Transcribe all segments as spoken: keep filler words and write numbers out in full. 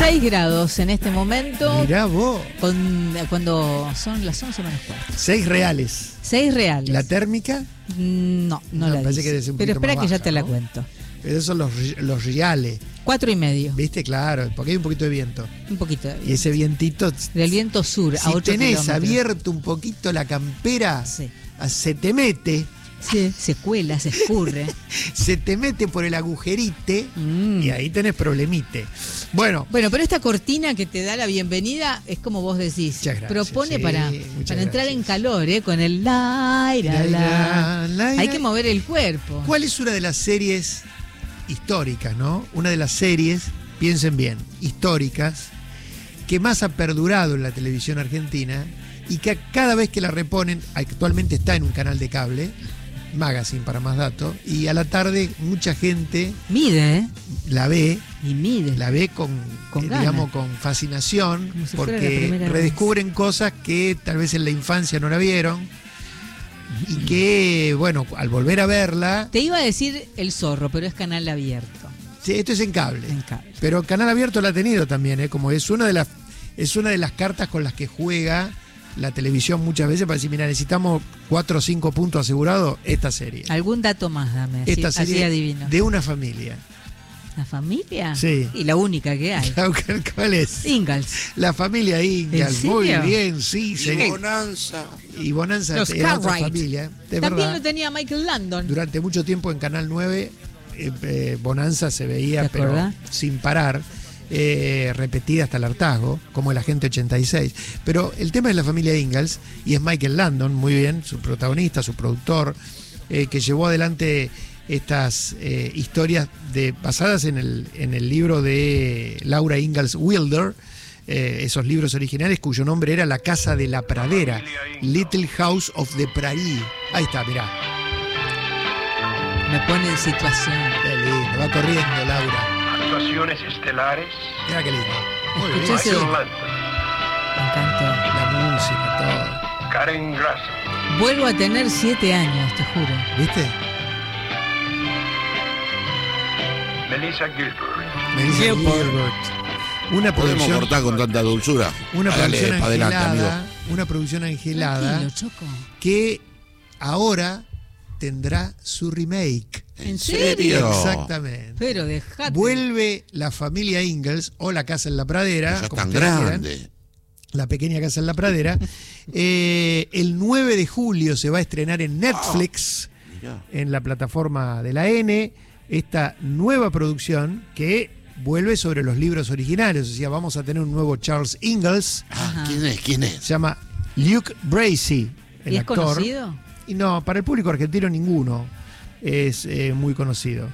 seis grados en este momento. Mirá vos. Con, cuando son las once menos cuarto. seis reales. seis reales. ¿La térmica? No, no, No, la parece dice. que debe ser un Pero poquito espera más que ya baja, te la ¿no? cuento. Esos son los, los reales. Cuatro y medio. ¿Viste? Claro, porque hay un poquito de viento. Un poquito de viento. Y ese vientito. Del viento sur Si a ocho tenés kilómetros. abierto un poquito la campera, Sí. se te mete. Sí, se cuela, se escurre. Se te mete por el agujerite Mm. y ahí tenés problemite. Bueno, Bueno, pero esta cortina que te da la bienvenida es como vos decís. Muchas gracias, Propone sí, para, muchas para entrar gracias. en calor, ¿eh? Con el la, la, la. La, la, Hay la. que mover el cuerpo. ¿cuál es una de las series históricas, no? Una de las series, piensen bien, históricas, que más ha perdurado en la televisión argentina y que cada vez que la reponen, actualmente está en un canal de cable, Magazine para más datos, y a la tarde mucha gente Mide, ¿eh? la ve, Y mide. la ve con, Con eh, ganas. digamos, con fascinación, Como si fuera la porque primera vez. redescubren cosas que tal vez en la infancia no la vieron y que, bueno, al volver a verla, Te iba a decir El Zorro, pero es canal abierto. sí, esto es en cable, En cable. pero Canal Abierto la ha tenido también, ¿eh? Como es una de las es una de las cartas con las que juega la televisión muchas veces para decir, mira, necesitamos cuatro o cinco puntos asegurados, esta serie. Algún dato más, dame. Así, Esta así serie adivino. de una familia. ¿La familia? Sí. Y la única que hay. ¿Cuál es? Ingalls. La familia Ingalls. ¿En Muy serio? bien, sí, Y señor. Bonanza. Y Bonanza Los era otra Cartwright. familia. De También verdad, lo tenía Michael Landon. durante mucho tiempo en Canal nueve, eh, eh, Bonanza se veía, ¿Te pero acordás? sin parar. Eh, repetida hasta el hartazgo, como el Agente ochenta y seis. Pero el tema es la familia Ingalls, y es Michael Landon, muy bien, su protagonista, su productor, eh, que llevó adelante estas eh, historias de, basadas en el, en el libro de Laura Ingalls Wilder, eh, esos libros originales cuyo nombre era La Casa de la Pradera, Little House of the Prairie. Ahí está, mirá. Me pone en situación. Qué lindo, va corriendo Laura. Actuaciones estelares. Mirá qué lindo. Muy bien. Escuchá ese- Michael Landon, Me encantó. La música, todo. Karen Grasson, Vuelvo a tener siete años, te juro. ¿Viste? Melissa Gilbert, Melissa Gilbert. Gilbert. Una Podemos producción, cortar con tanta dulzura. una Hágale producción para adelante, angelada, amigo. una producción angelada Tranquilo, Choco. que ahora tendrá su remake. ¿En serio? Exactamente. Pero dejate. Vuelve la familia Ingalls o la casa en la pradera, Ya es como tan ustedes quieran, grande. la pequeña casa en la pradera. Eh, el nueve de julio se va a estrenar en Netflix, Mirá. en la plataforma de la N, esta nueva producción que vuelve sobre los libros originales. O sea, vamos a tener un nuevo Charles Ingalls. Ah, Ajá. ¿quién es? ¿Quién es? Se llama Luke Bracey, el ¿Y es actor. conocido? Y no, para el público argentino ninguno es eh, muy conocido.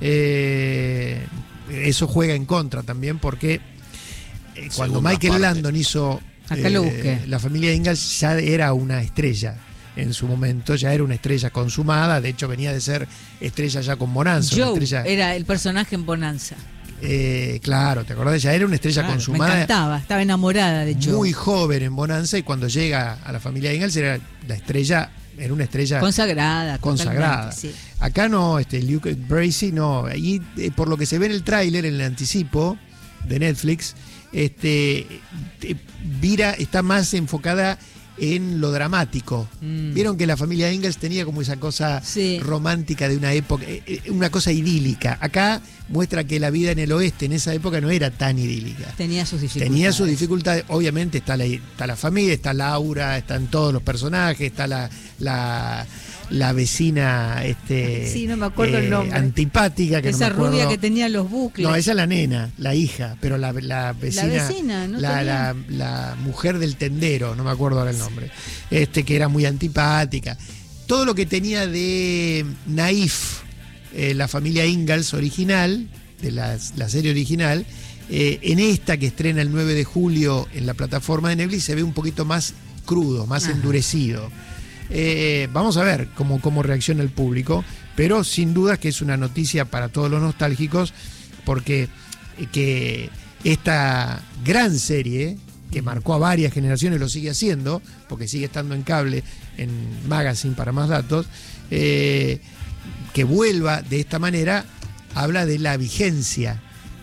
Eh, eso juega en contra también porque eh, cuando Segunda Michael parte. Landon hizo Acá lo busqué. la familia Ingalls, ya era una estrella en su momento, ya era una estrella consumada, de hecho venía de ser estrella ya con Bonanza. una Joe estrella, era el personaje en Bonanza. eh, claro, ¿te acordás? Ya era una estrella Claro, me consumada. encantaba, estaba enamorada de Joe. Muy joven en Bonanza, y cuando llega a la familia Ingalls era la estrella, era una estrella Consagrada. consagrada. totalmente, sí. Acá no, este Luke Bracey no. Ahí, eh, por lo que se ve en el tráiler, en el anticipo de Netflix, este eh, Vira está más enfocada en lo dramático. Mm. Vieron que la familia Ingalls tenía como esa cosa Sí. romántica de una época, eh, eh, una cosa idílica. Acá muestra que la vida en el oeste en esa época no era tan idílica. Tenía sus dificultades. Tenía sus dificultades, obviamente está la, está la familia, está Laura, están todos los personajes, está la, la, la vecina este, Sí, no me acuerdo el nombre. antipática. Que no Esa me acuerdo. rubia que tenía los bucles. No, esa es la nena, la hija, pero la, la vecina. La vecina, ¿no la, tenía? la, la mujer del tendero, no me acuerdo ahora el nombre, este que era muy antipática. Todo lo que tenía de naif eh, la familia Ingalls original, de la, la serie original, eh, en esta que estrena el nueve de julio en la plataforma de Netflix se ve un poquito más crudo, más Ajá. endurecido. Eh, vamos a ver cómo, cómo reacciona el público, pero sin duda que es una noticia para todos los nostálgicos, porque eh, que esta gran serie, que marcó a varias generaciones, lo sigue haciendo, porque sigue estando en cable, en Magazine para más datos, eh, que vuelva de esta manera, habla de la vigencia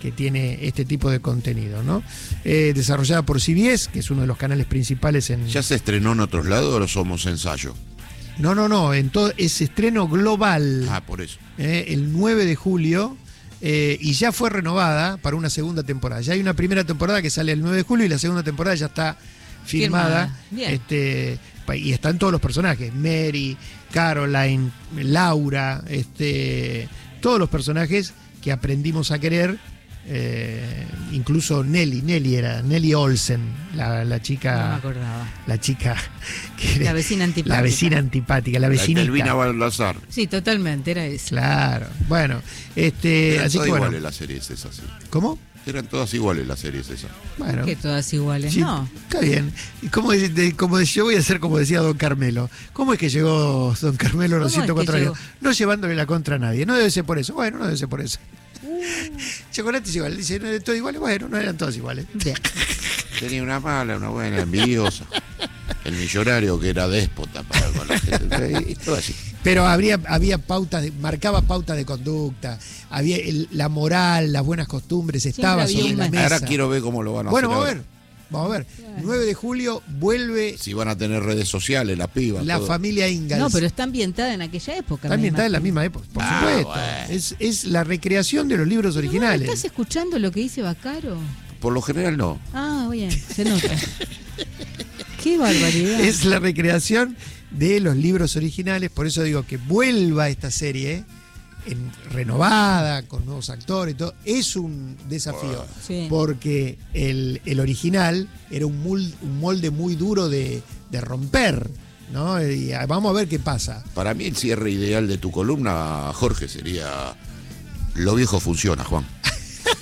que tiene este tipo de contenido, ¿no? Eh, desarrollada por C B S, que es uno de los canales principales en... ¿Ya se estrenó en otros lados o somos ensayo? No, no, no, en todo, es estreno global. Ah, por eso. Eh, el nueve de julio, eh, y ya fue renovada para una segunda temporada. Ya hay una primera temporada que sale el nueve de julio y la segunda temporada ya está firmada. Bien. Este, y están todos los personajes, Mary, Caroline, Laura, este, todos los personajes que aprendimos a querer. Eh, incluso Nelly, Nelly era Nelly Olsen, la, la chica, No me acordaba. la chica, que La vecina antipática. la vecina antipática, la La vecinita. Elvina Balazar. Sí, totalmente, era eso. Claro, bueno, este, Eran así que todas bueno, iguales las series esas, sí. ¿cómo? Eran todas iguales las series esas. Bueno, Que todas iguales, sí, ¿no? está bien. Y como, de- de- como de- yo voy a hacer como decía Don Carmelo. ¿Cómo es que llegó Don Carmelo a los ¿Cómo es ciento cuatro que años? llegó? No llevándole la contra a nadie. No debe ser por eso. Bueno, no debe ser por eso. Chocolate es igual. Dice, ¿no eran todas iguales? Bueno, no eran todas iguales. Bien. Tenía una mala, una buena, envidiosa. El millonario que era déspota para con la gente. Y todo así. Pero habría, había pautas, de- marcaba pautas de conducta, había el- la moral, las buenas costumbres, estaba había sobre un la mensaje. mesa. Ahora quiero ver cómo lo van a Bueno, hacer. vamos a ahora. ver. Vamos a ver. nueve de julio vuelve Si van a tener redes sociales, la piba. la todo. familia Ingalls. No, pero está ambientada en aquella época. Está me ambientada en la imagino. misma época, por Ah, supuesto. bueno. Es, es la recreación de los libros Pero vos originales. ¿Estás escuchando lo que dice Bacaro? Por lo general no. Ah, bien, se nota. Qué barbaridad. Es la recreación de los libros originales, por eso digo que vuelva esta serie en, renovada, con nuevos actores y todo, es un desafío, Sí. porque el, el original era un, mul- un molde muy duro de, de romper, ¿no? Y ah, vamos a ver qué pasa. Para mí el cierre ideal de tu columna, Jorge, sería Lo viejo funciona, Juan.